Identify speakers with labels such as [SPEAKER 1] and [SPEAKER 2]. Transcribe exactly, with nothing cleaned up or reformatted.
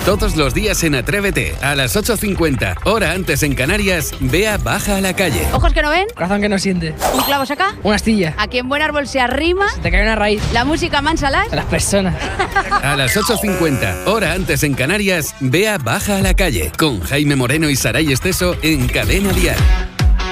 [SPEAKER 1] Todos los días en Atrévete, a las ocho cincuenta, hora antes en Canarias, Bea baja a la calle.
[SPEAKER 2] Ojos que no ven.
[SPEAKER 3] Corazón que no siente.
[SPEAKER 2] Un clavo saca.
[SPEAKER 3] Una astilla.
[SPEAKER 2] Aquí en Buen Árbol se arrima.
[SPEAKER 3] Se te cae una raíz.
[SPEAKER 2] La música mansa las.
[SPEAKER 3] A las personas.
[SPEAKER 1] A las ocho cincuenta, hora antes en Canarias, Bea baja a la calle. Con Jaime Moreno y Saray Esteso en Cadena Dial.